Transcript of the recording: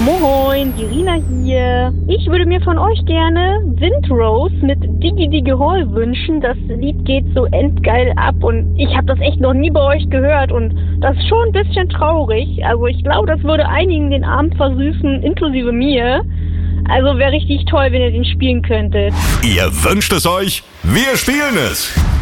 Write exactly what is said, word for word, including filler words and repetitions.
Moin, die Rina hier. Ich würde mir von euch gerne Windrose mit Diggy Diggy Hall wünschen. Das Lied geht so endgeil ab und ich habe das echt noch nie bei euch gehört und das ist schon ein bisschen traurig. Also ich glaube, das würde einigen den Abend versüßen, inklusive mir. Also wäre richtig toll, wenn ihr den spielen könntet. Ihr wünscht es euch, wir spielen es.